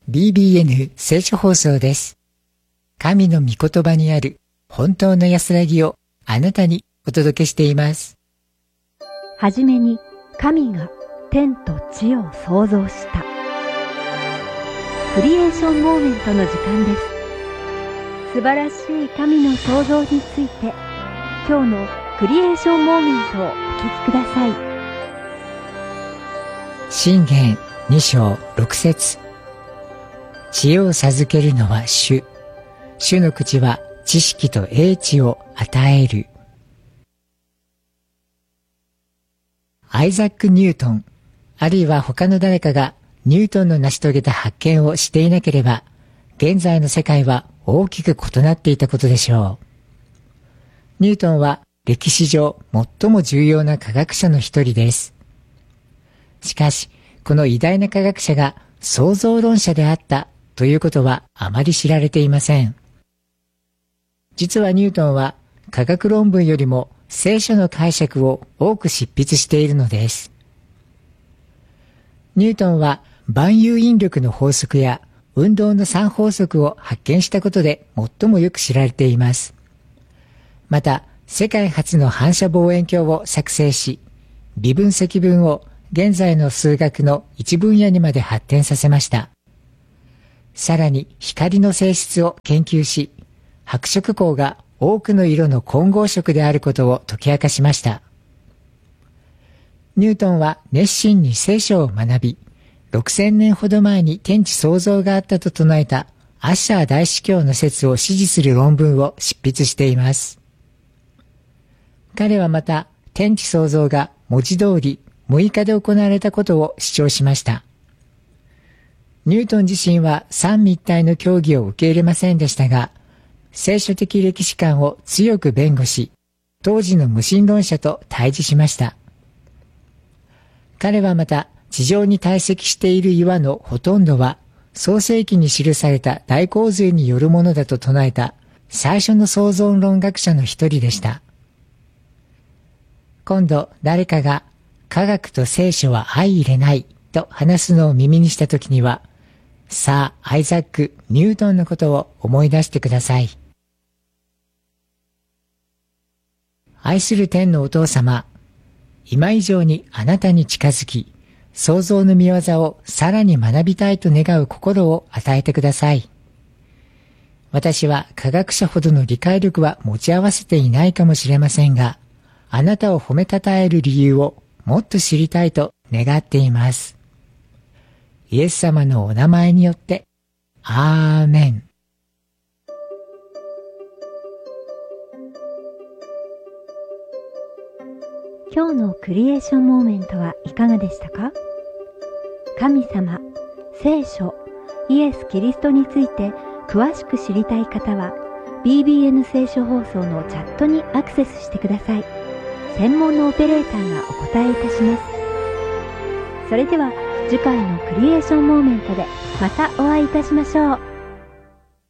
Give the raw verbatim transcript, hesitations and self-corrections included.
ビービーエヌ 聖書放送です。神の御言葉にある本当の安らぎをあなたにお届けしています。 はじめに神が天と地を創造した。クリエーションモーメントの時間です。素晴らしい神の創造について、今日のクリエーションモーメントをお聞きください。 箴言に章ろく節。知恵を授けるのは主。主の口は知識と英知を与える。アイザック・ニュートン、あるいは他の誰かがニュートンの成し遂げた発見をしていなければ、現在の世界は大きく異なっていたことでしょう。ニュートンは歴史上最も重要な科学者の一人です。しかし、この偉大な科学者が創造論者であったということはあまり知られていません。実はニュートンは科学論文よりも聖書の解釈を多く執筆しているのです。ニュートンは万有引力の法則や運動の三法則を発見したことで最もよく知られています。また、世界初の反射望遠鏡を作成し、微分積分を現在の数学の一分野にまで発展させました。さらに光の性質を研究し、白色光が多くの色の混合色であることを解き明かしました。ニュートンは熱心に聖書を学び、ろくせんねんほど前に天地創造があったと唱えたアッシャー大司教の説を支持する論文を執筆しています。彼はまた天地創造が文字通りむいかで行われたことを主張しました。ニュートン自身は三位一体の教義を受け入れませんでしたが、聖書的歴史観を強く弁護し、当時の無神論者と対峙しました。彼はまた、地上に堆積している岩のほとんどは、創世記に記された大洪水によるものだと唱えた最初の創造論学者の一人でした。今度誰かが科学と聖書は相入れないと話すのを耳にしたときには、さあアイザック・ニュートンのことを思い出してください。愛する天のお父様、今以上にあなたに近づき、創造の御業をさらに学びたいと願う心を与えてください。私は科学者ほどの理解力は持ち合わせていないかもしれませんが、あなたを褒めたたえる理由をもっと知りたいと願っています。イエス様のお名前によって、アーメン。 今日のクリエーションモーメントはいかがでしたか？神様、聖書、イエス・キリストについて詳しく知りたい方は ビービーエヌ 聖書放送のチャットにアクセスしてください。専門のオペレーターがお答えいたします。それでは次回のクリエーションモーメントでまたお会いいたしましょう。